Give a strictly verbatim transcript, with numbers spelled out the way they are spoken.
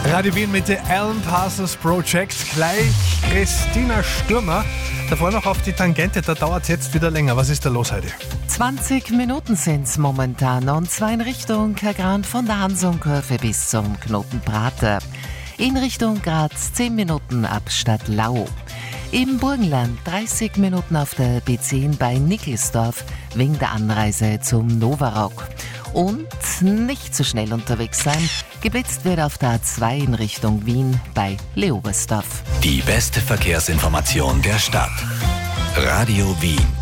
Radio Wien mit der Alan Parsons Project. Gleich Christina Stürmer. Davor noch auf die Tangente, da dauert es jetzt wieder länger. Was ist da los heute? zwanzig Minuten sind es momentan und zwar in Richtung Kagran von der Hansumkurve bis zum Knoten Prater. In Richtung Graz zehn Minuten ab Stadtlau. Im Burgenland dreißig Minuten auf der B zehn bei Nickelsdorf wegen der Anreise zum Novarock. Und nicht zu schnell unterwegs sein. Geblitzt wird auf der A zwei in Richtung Wien bei Leobersdorf. Die beste Verkehrsinformation der Stadt. Radio Wien.